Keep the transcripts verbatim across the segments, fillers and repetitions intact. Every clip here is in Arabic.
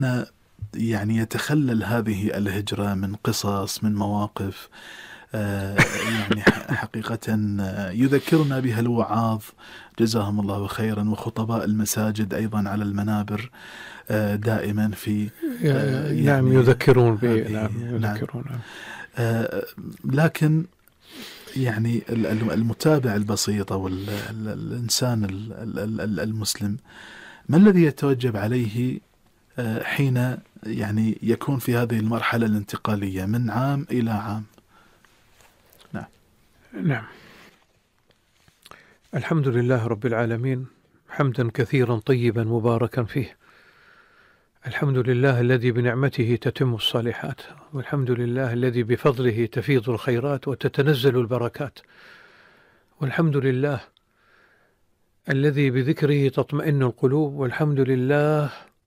يعني يتخلل هذه الهجرة من قصص، من مواقف يعني حقيقة يذكرنا بها الوعاظ جزاهم الله خيرا، وخطباء المساجد أيضا على المنابر دائما في يعني نعم يذكرون به، نعم يذكرون. نعم. لكن يعني المتابع البسيط أو الإنسان المسلم ما الذي يتوجب عليه حين يعني يكون في هذه المرحلة الانتقالية من عام إلى عام؟ نعم. نعم. الحمد لله رب العالمين حمدا كثيرا طيبا مباركا فيه. الحمد لله الذي بنعمته تتم الصالحات، والحمد لله الذي بفضله تفيض الخيرات وتتنزل البركات، والحمد لله الذي بذكره تطمئن القلوب، والحمد لله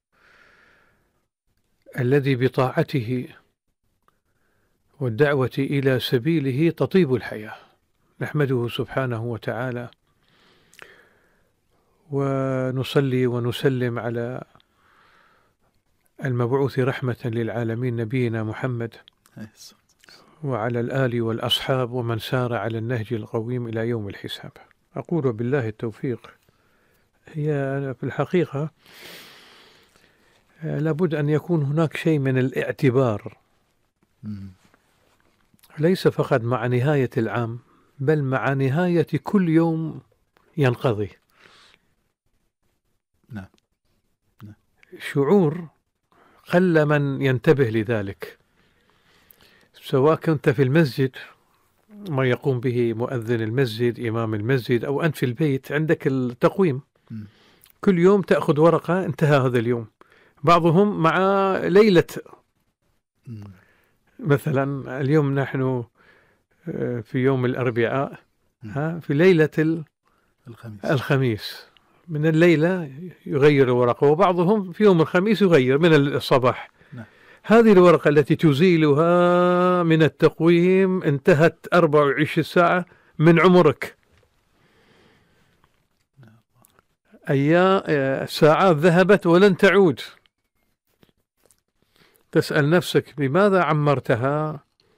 الذي بطاعته والدعوة إلى سبيله تطيب الحياة. نحمده سبحانه وتعالى ونصلي ونسلم على المبعوث رحمة للعالمين نبينا محمد وعلى الآل والأصحاب ومن سار على النهج القويم إلى يوم الحساب. أقول بالله التوفيق. هي في الحقيقة لابد أن يكون هناك شيء من الاعتبار، ليس فقط مع نهاية العام بل مع نهاية كل يوم ينقضي. نعم. نعم. شعور قل من ينتبه لذلك، سواء كنت في المسجد ما يقوم به مؤذن المسجد إمام المسجد، أو أنت في البيت عندك التقويم م. كل يوم تأخذ ورقة انتهى هذا اليوم. بعضهم مع ليلة م. مثلا اليوم نحن في يوم الأربعاء ها في ليلة الخميس. الخميس من الليلة يغير الورقة، وبعضهم في يوم الخميس يغير من الصباح. نعم. هذه الورقة التي تزيلها من التقويم انتهت أربع وعشرين ساعة من عمرك. أيام ساعات ذهبت ولن تعود. تسأل نفسك بماذا عمرتها؟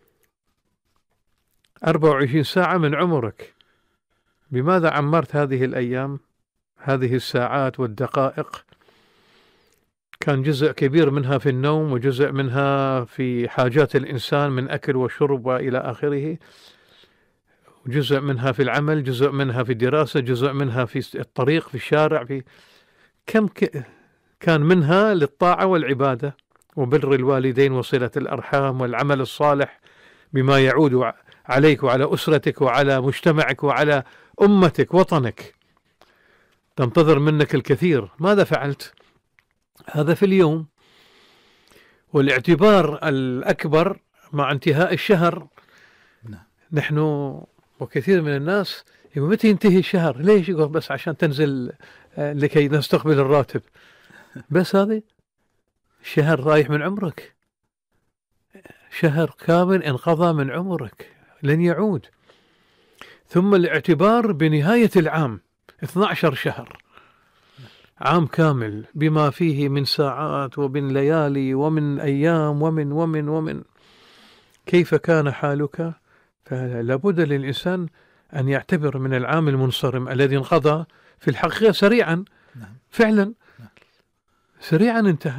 أربع وعشرين ساعة من عمرك، بماذا عمرت هذه الأيام، هذه الساعات والدقائق؟ كان جزء كبير منها في النوم، وجزء منها في حاجات الإنسان من أكل وشرب وإلى آخره، وجزء منها في العمل، جزء منها في الدراسة، جزء منها في الطريق، في الشارع، في كم ك... كان منها للطاعة والعبادة وبر الوالدين وصلة الأرحام والعمل الصالح بما يعود عليك وعلى أسرتك وعلى مجتمعك وعلى أمتك وطنك. تنتظر منك الكثير، ماذا فعلت؟ هذا في اليوم. والاعتبار الأكبر مع انتهاء الشهر. نحن وكثير من الناس يقول متى ينتهي الشهر؟ ليش؟ يقول بس عشان تنزل لكي نستقبل الراتب. بس هذا شهر رايح من عمرك، شهر كامل انقضى من عمرك لن يعود. ثم الاعتبار بنهاية العام اثني عشر شهر، عام كامل بما فيه من ساعات ومن ليالي ومن أيام ومن ومن ومن كيف كان حالك؟ فلابد للإنسان أن يعتبر من العام المنصرم الذي انقضى في الحقيقة سريعا. فعلا سريعا انتهى.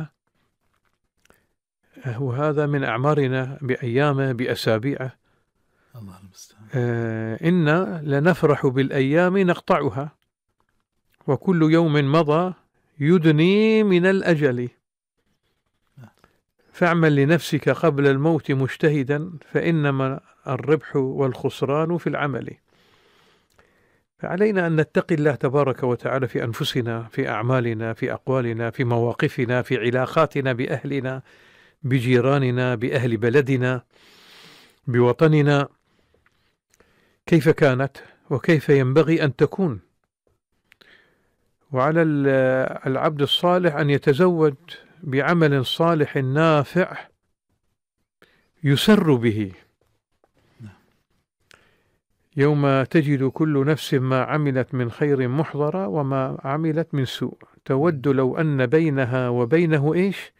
وهذا من أعمارنا بأيامه بأسابيعه. الله المستعان. آه إنا لنفرح بالأيام نقطعها، وكل يوم مضى يدني من الأجل، فاعمل لنفسك قبل الموت مجتهدا، فإنما الربح والخسران في العمل. فعلينا أن نتقي الله تبارك وتعالى في أنفسنا، في أعمالنا، في أقوالنا، في مواقفنا، في علاقاتنا بأهلنا، بجيراننا، بأهل بلدنا، بوطننا، كيف كانت وكيف ينبغي أن تكون. وعلى العبد الصالح أن يتزود بعمل صالح نافع يسر به، يوم تجد كل نفس ما عملت من خير محضرة وما عملت من سوء، تود لو أن بينها وبينه إيش